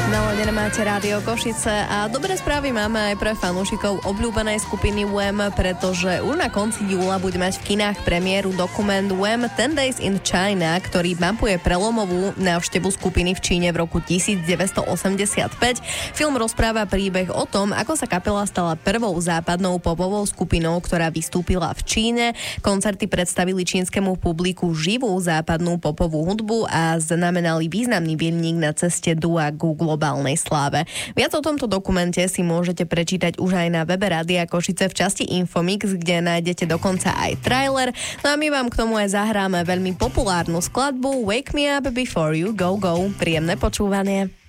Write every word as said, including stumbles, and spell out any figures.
Naladené máte Rádio Košice a dobré správy máme aj pre fanúšikov obľúbenej skupiny Wham, pretože už na konci júla bude mať v kinách premiéru dokument Wham ten days in China, ktorý mapuje prelomovú návštevu skupiny v Číne v roku devätnásťstoosemdesiatpäť. Film rozpráva príbeh o tom, ako sa kapela stala prvou západnou popovou skupinou, ktorá vystúpila v Číne. Koncerty predstavili čínskemu publiku živú západnú popovú hudbu a znamenali významný milník na ceste dua ku globálnej sláve. Viac o tomto dokumente si môžete prečítať už aj na webe Rádia Košice v časti Infomix, kde nájdete dokonca aj trailer. No a my vám k tomu aj zahráme veľmi populárnu skladbu Wake Me Up Before You Go Go. Príjemné počúvanie.